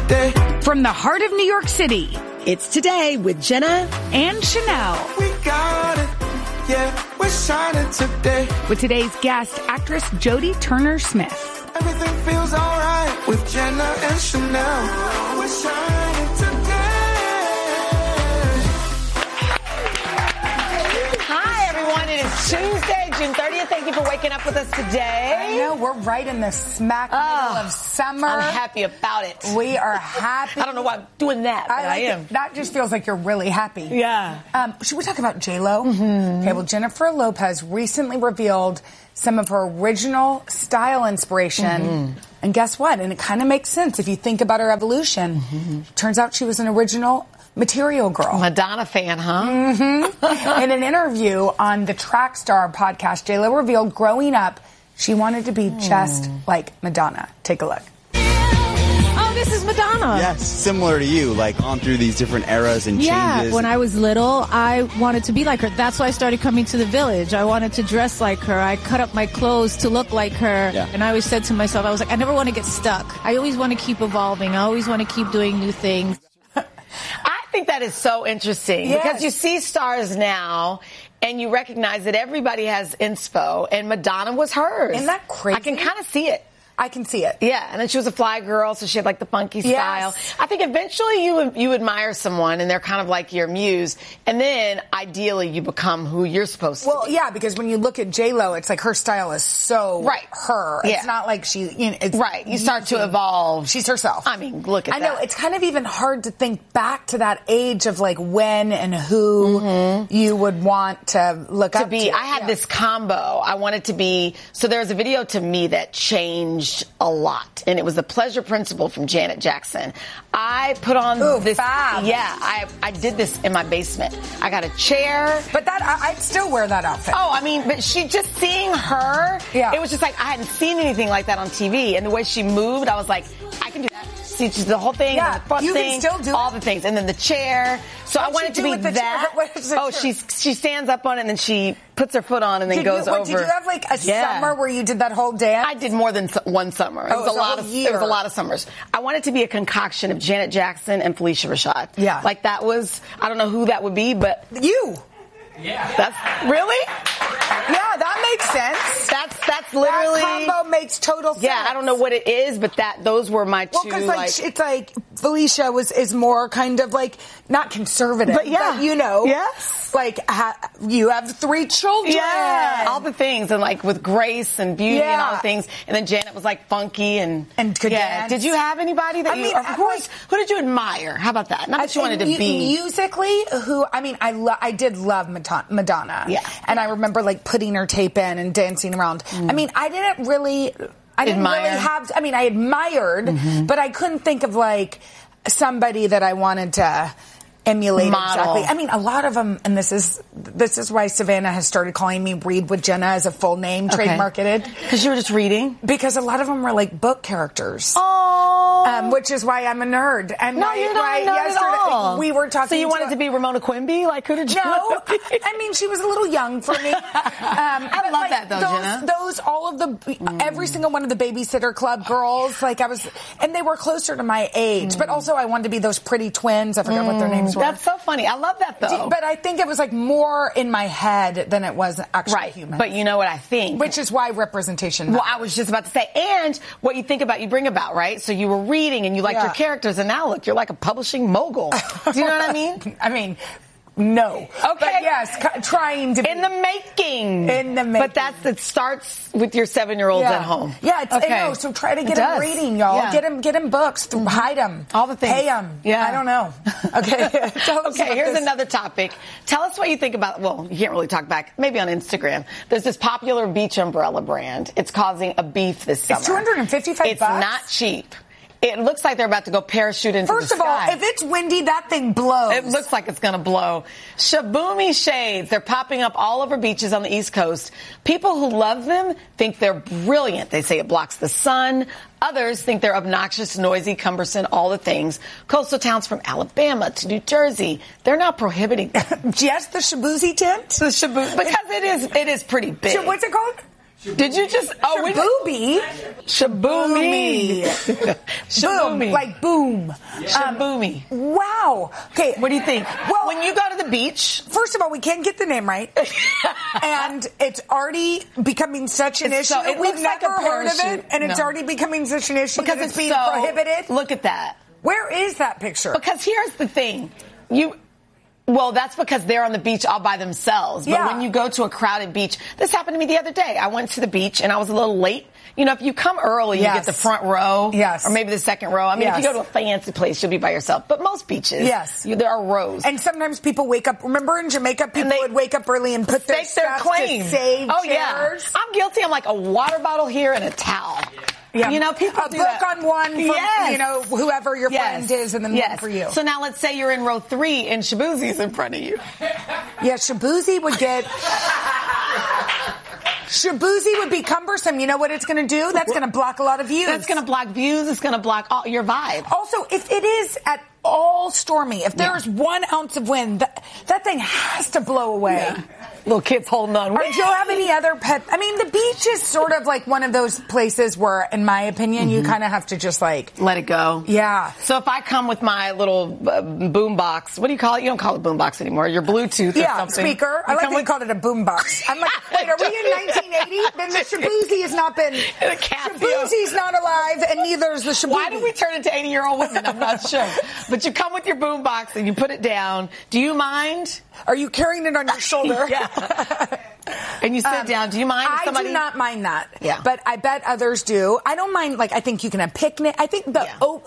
today. From the heart of New York City, it's Today with Jenna and Chanel. We got it. Yeah, we're shining today. With today's guest, actress Jodie Turner-Smith. Everything feels alright with Jenna and Chanel. We're shining today. Hi, everyone. It is Tuesday, June 30th. Thank you for waking up with us today. I know. We're right in the smack middle of summer. I'm happy about it. We are happy. I don't know why I'm doing that, but I am. That just feels like you're really happy. Yeah. Should we talk about J-Lo? Mm-hmm. Okay, well, Jennifer Lopez recently revealed some of her original style inspiration. Mm-hmm. And guess what? And it kind of makes sense if you think about her evolution. Mm-hmm. Turns out she was an original Material Girl. Madonna fan, huh? Mm-hmm. In an interview on the Trackstar podcast, J-Lo revealed growing up, she wanted to be just like Madonna. Take a look. Oh, this is Madonna. Yes, similar to you, like on through these different eras and changes. Yeah, when I was little, I wanted to be like her. That's why I started coming to the Village. I wanted to dress like her. I cut up my clothes to look like her. Yeah. And I always said to myself, I was like, I never want to get stuck. I always want to keep evolving. I always want to keep doing new things. I think that is so interesting because you see stars now and you recognize that everybody has inspo and Madonna was hers. Isn't that crazy? I can kind of see it. I can see it. Yeah, and then she was a fly girl, so she had like the funky style. I think eventually you admire someone and they're kind of like your muse, and then ideally you become who you're supposed to be. Well, yeah, because when you look at J-Lo, it's like her style is so her. Yeah. It's not like she, you know, it's right. You start to evolve. She's herself. I mean, look at that. I know, it's kind of even hard to think back to that age of like when and who you would want to look up to. I had this combo. I wanted to be, so there was a video to me that changed a lot, and it was the Pleasure Principle from Janet Jackson. I put on this. Fab. Yeah, I did this in my basement. I got a chair. But that I'd still wear that outfit. Oh, I mean, but she just seeing her, it was just like I hadn't seen anything like that on TV, and the way she moved, I was like, I can do that. See, just the whole thing, the front you thing, can still do all the things, and then the chair. So I wanted to be that. She stands up on it and then she puts her foot on and then goes over. Did you have like a summer where you did that whole dance? I did more than one summer. It was a lot of summers. I wanted to be a concoction of Janet Jackson and Felicia Rashad. Yeah, like that was. I don't know who that would be, but you. Yeah, that's really. Yeah, that makes sense. That's literally that combo makes total sense. Yeah, I don't know what it is, but those were my two. Well, because it's like Felicia is more kind of like not conservative, but you know, like you have 3 children, all the things, and like with grace and beauty and all the things, and then Janet was like funky and could dance. Did you have anybody that who did you admire? How about that? Not that you wanted to be musically. I did love Madonna. Yeah, and I remember like putting her tape in and dancing around. I mean, I didn't really have. I mean, I admired, but I couldn't think of like somebody that I wanted to emulate exactly. I mean, a lot of them, and this is why Savannah has started calling me Read with Jenna as a full name, trade marketed. Because you were just reading? Because a lot of them were like book characters. Oh. Which is why I'm a nerd. And no, you're not a nerd at all. We were talking. So you wanted to be Ramona Quimby? Like, who did you want to be? I mean, she was a little young for me. I love that though, Jenna. Every single one of the Babysitter Club girls, like and they were closer to my age. But also I wanted to be those pretty twins. I forgot what their names were. That's so funny. I love that though. But I think it was like more in my head than it was actually human. But you know what I think? Which is why representation matters. Well, I was just about to say, and what you think about, you bring about, right? So you were reading and you liked your characters, and now look, you're like a publishing mogul. Do you know what I mean? I mean, no. Okay. But yes, trying to be. In the making. But it starts with your 7-year-olds at home. Yeah, so try to get him reading, y'all. Yeah. Get him books. Hide them. All the things. Pay them. Yeah. I don't know. Okay. Here's another topic. Tell us what you think about, well, you can't really talk back, maybe on Instagram. There's this popular beach umbrella brand. It's causing a beef this summer. It's $255. It's not cheap. It looks like they're about to go parachute into the sky. First of all, if it's windy, that thing blows. It looks like it's going to blow. Shaboomy shades. They're popping up all over beaches on the East Coast. People who love them think they're brilliant. They say it blocks the sun. Others think they're obnoxious, noisy, cumbersome, all the things. Coastal towns from Alabama to New Jersey, they're now prohibiting them. Just the Shaboozy tint? The Shaboozy, because it is pretty big. So what's it called? Did you just... Shaboomy. Shaboomy. Boom, like boom. Shaboomy. Wow. Okay. What do you think? Well, when you go to the beach... First of all, we can't get the name right. And it's already becoming such an issue. We've never heard of it, and it's already becoming such an issue because it's being prohibited. Look at that. Where is that picture? Because here's the thing. Well, that's because they're on the beach all by themselves. But when you go to a crowded beach, this happened to me the other day. I went to the beach and I was a little late. You know, if you come early, you get the front row. Or maybe the second row. I mean, if you go to a fancy place, you'll be by yourself. But most beaches, there are rows. And sometimes people wake up. Remember in Jamaica, people would wake up early and put their stuff to save chairs? Yeah. I'm guilty. I'm like a water bottle here and a towel. Yeah. You know, people do book on one from, you know, whoever your friend is, and then one for you. So now let's say you're in row 3 and Shaboozy's in front of you. Yeah, Shaboozy would get... Shaboozy would be cumbersome. You know what it's going to do? That's going to block a lot of views. That's going to block views. It's going to block all your vibe. Also, if it is at all stormy, if there's 1 ounce of wind, that thing has to blow away. Yeah. Little kids holding on. Do you have any other pet? I mean, the beach is sort of like one of those places where, in my opinion, you kind of have to just like... let it go. Yeah. So if I come with my little boom box, what do you call it? You don't call it boom box anymore. Your Bluetooth or something. Speaker. I like that you called it a boom box. I'm like, wait, are we in 1980? Then the Shaboozy has not been... Shaboozy's not alive, and neither is the Shaboozy. Why did we turn into 80-year-old women? I'm not sure. But you come with your boom box and you put it down. Do you mind? Are you carrying it on your shoulder? Yeah. And you sit down. Do you mind? I do not mind that. Yeah. But I bet others do. I don't mind, like, I think you can have picnic. I think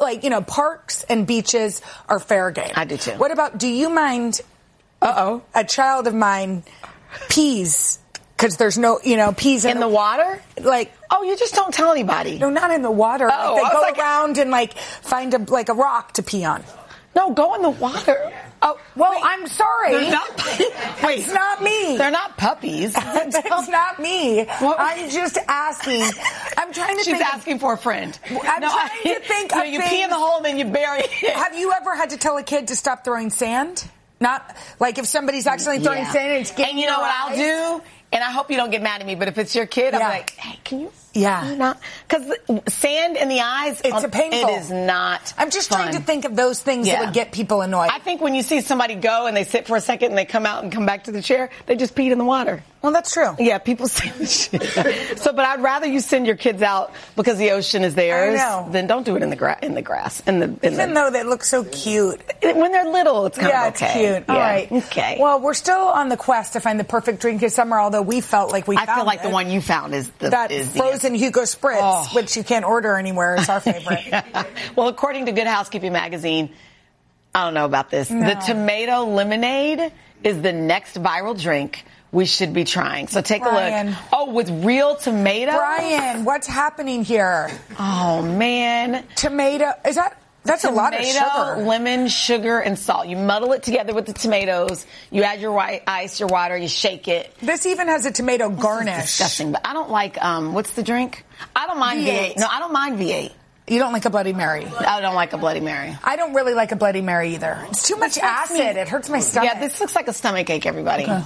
parks and beaches are fair game. I do too. What about, do you mind a child of mine pees? Because there's no, peas in the water? Like, you just don't tell anybody. No, not in the water. Oh, like, they go around and, find a rock to pee on. No, go in the water. Oh, well, wait, I'm sorry. Wait, it's not me. They're not puppies. It's not me. I'm just asking. I'm trying to think. She's asking for a friend. I'm trying to think of you pee in the hole and then you bury it. Have you ever had to tell a kid to stop throwing sand? Not, like if somebody's accidentally throwing sand and it's getting And you know what I'll do? And I hope you don't get mad at me, but if it's your kid, I'm like, hey, can you? Yeah. Because sand in the eyes, it's a painful. It is not I'm just fun. trying to think of those things that would get people annoyed. I think when you see somebody go and they sit for a second and they come out and come back to the chair, they just peed in the water. Well, that's true. Yeah, people say this shit. But I'd rather you send your kids out because the ocean is theirs. I know. Then don't do it in the grass. Even though they look so cute. When they're little, it's kind of okay. Yeah, it's cute. All right. Okay. Well, we're still on the quest to find the perfect drink of summer, although we felt like we found it. I feel like the one you found is frozen Hugo Spritz, which you can't order anywhere. It's our favorite. Well, according to Good Housekeeping magazine, I don't know about this. No. The tomato lemonade is the next viral drink we should be trying. So take a look. Oh, with real tomato? Brian, what's happening here? Oh, man. Tomato. That's a lot of sugar. Tomato, lemon, sugar, and salt. You muddle it together with the tomatoes. You add your ice, your water. You shake it. This even has a tomato garnish. This is disgusting. But I don't like, what's the drink? I don't mind V8. No, I don't mind V8. You don't like a Bloody Mary? I don't like a Bloody Mary. I don't really like a Bloody Mary either. It's too much acid. It hurts my stomach. Yeah, this looks like a stomach ache, everybody. Okay.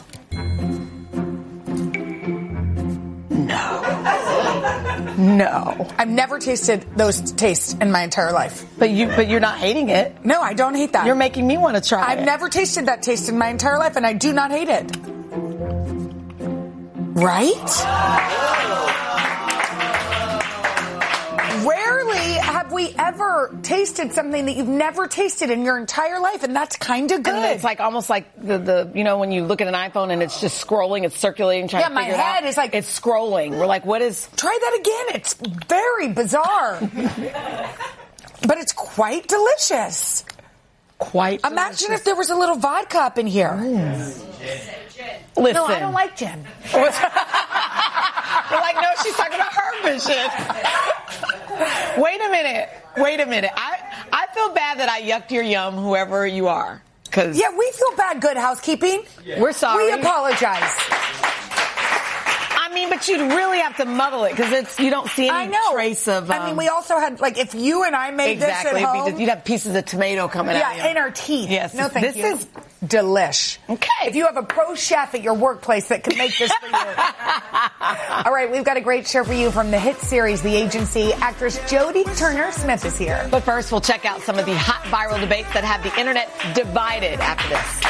No. I've never tasted those tastes in my entire life. But you're not hating it. No, I don't hate that. You're making me want to try it. I've never tasted that taste in my entire life, and I do not hate it. Right? Rarely have we ever tasted something that you've never tasted in your entire life, and that's kind of good. And it's like almost like the when you look at an iPhone and it's just scrolling, it's circulating, trying to figure it out. my head is like... It's scrolling. We're like, what is... Try that again. It's very bizarre. But it's quite delicious. Imagine if there was a little vodka up in here. Listen. No, I don't like gin. We're like, no, she's talking about her vision. Wait a minute. I feel bad that I yucked your yum, whoever you are. Yeah, we feel bad, Good Housekeeping. Yeah. We're sorry. We apologize. I mean, but you'd really have to muddle it because you don't see any trace of... I mean, we also had, like, if you and I made this at home... You'd have pieces of tomato coming out of you. Yeah, in our teeth. Yes. No, thank you. delish. Okay. If you have a pro chef at your workplace that can make this for you. All right, we've got a great show for you from the hit series, The Agency. Actress Jodie Turner-Smith is here. But first, we'll check out some of the hot viral debates that have the internet divided after this.